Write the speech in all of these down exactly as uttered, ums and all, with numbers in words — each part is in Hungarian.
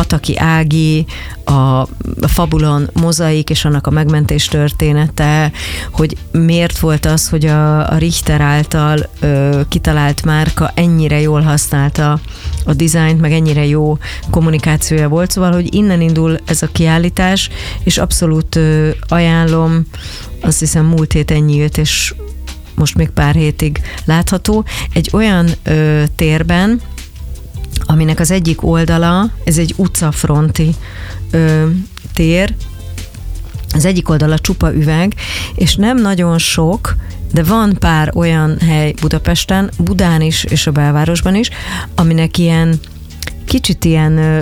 Pataki Ági, a, a Fabulon mozaik és annak a megmentés története, hogy miért volt az, hogy a, a Richter által ö, kitalált márka ennyire jól használta a dizájnt, meg ennyire jó kommunikációja volt, szóval, hogy innen indul ez a kiállítás, és abszolút ö, ajánlom, azt hiszem múlt héten nyílt, és most még pár hétig látható, egy olyan ö, térben, aminek az egyik oldala, ez egy utcafronti ö, tér, az egyik oldala csupa üveg, és nem nagyon sok, de van pár olyan hely Budapesten, Budán is, és a belvárosban is, aminek ilyen kicsit ilyen ö,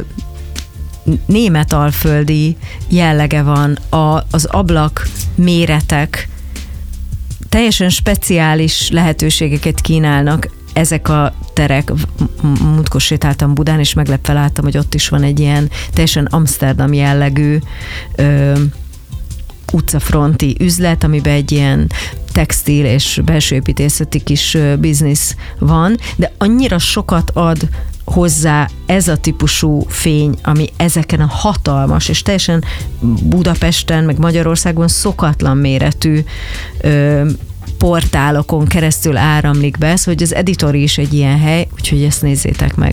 németalföldi jellege van, a, az ablak méretek, teljesen speciális lehetőségeket kínálnak ezek a terek. Múltkor sétáltam Budán, és meglepve láttam, hogy ott is van egy ilyen teljesen Amsterdam jellegű ö, utcafronti üzlet, amiben egy ilyen textil és belsőépítészeti kis biznisz van, de annyira sokat ad hozzá ez a típusú fény, ami ezeken a hatalmas, és teljesen Budapesten, meg Magyarországon szokatlan méretű ö, portálokon keresztül áramlik be, szóval az Editori is egy ilyen hely, úgyhogy ezt nézzétek meg.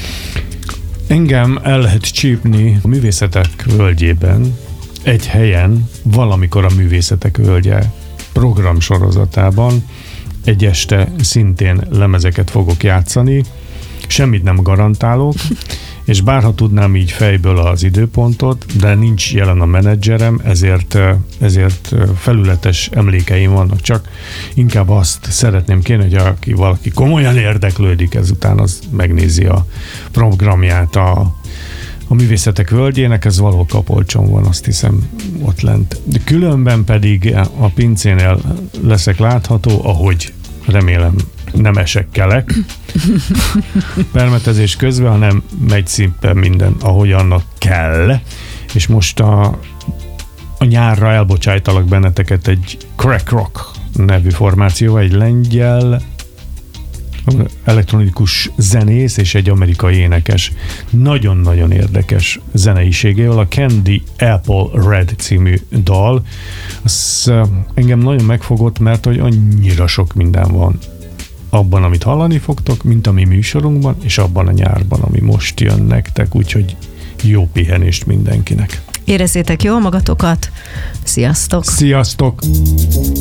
Engem el lehet csípni a Művészetek Völgyében, egy helyen, valamikor a Művészetek Völgye programsorozatában egy este szintén lemezeket fogok játszani, semmit nem garantálok, és bárha tudnám így fejből az időpontot, de nincs jelen a menedzserem, ezért, ezért felületes emlékeim vannak, csak inkább azt szeretném kérni, hogy aki valaki komolyan érdeklődik ezután, az megnézi a programját a, a Művészetek Völgyének, ez valahol Kapolcson van, azt hiszem ott lent. De különben pedig a pincénél leszek látható, ahogy remélem nem esek kelek permetezés közben, hanem megy szimpen minden, ahogy annak kell. És most a, a nyárra elbocsájtalak benneteket egy Crack Rock nevű formáció, egy lengyel elektronikus zenész és egy amerikai énekes. Nagyon-nagyon érdekes zeneiségével a Candy Apple Red című dal. Az engem nagyon megfogott, mert hogy annyira sok minden van abban, amit hallani fogtok, mint a mi műsorunkban, és abban a nyárban, ami most jön nektek, úgyhogy jó pihenést mindenkinek. Érezzétek jól magatokat, sziasztok! Sziasztok!